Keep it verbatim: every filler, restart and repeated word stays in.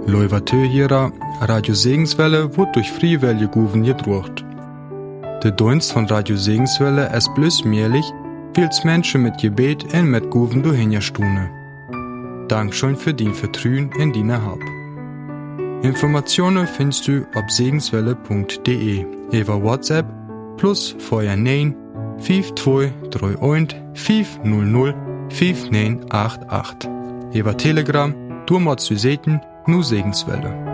Leuvatö hierer Radio Segenswelle wird durch Friewelle Guven gedruckt. Der Dienst von Radio Segenswelle ist bloß möglich, weil's Menschen mit Gebet und mit Guven durchhinstune. Dankeschön für dein Vertrauen in deine Hab. Informationen findest du auf segenswelle punkt de über WhatsApp plus vorher neun fünf zwei drei eins fünf null null fünf neun acht acht. Über Telegram, du machst du Seten, nur Segenswelle.